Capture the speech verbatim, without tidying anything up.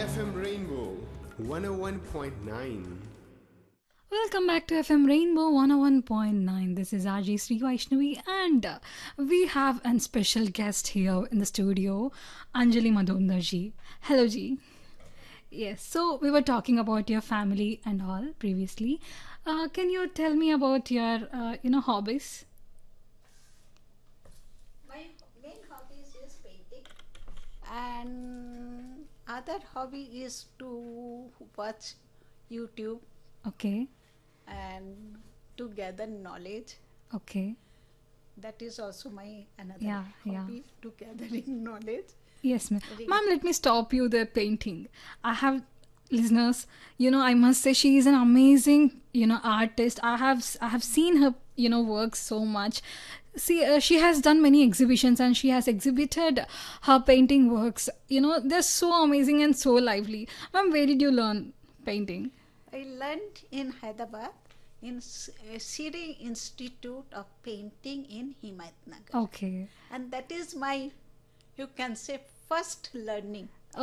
F M Rainbow one oh one point nine. Welcome back to F M Rainbow one oh one point nine. This is R J Sri Vaishnavi, and uh, we have a special guest here in the studio, Anjali Madhundar ji. Hello, ji. Yes, so we were talking about your family and all previously. Uh, can you tell me about your, uh, you know, hobbies? My main hobby is painting, and other hobby is to watch YouTube Okay, and to gather knowledge. okay. That is also my another Yeah, yeah. hobby to gathering knowledge. Yes, ma'am. Very- Ma'am, let me stop you there painting. I have listeners, you know, I must say she is an amazing, you know, artist. I have I have seen her, you know, work so much. See, uh, she has done many exhibitions and she has exhibited her painting works. You know, they're so amazing and so lively. Ma'am, where did you learn painting? I learned in Hyderabad in S- uh, Siri Institute of Painting in Himayatnagar, Okay. and that is my, you can say, first learning.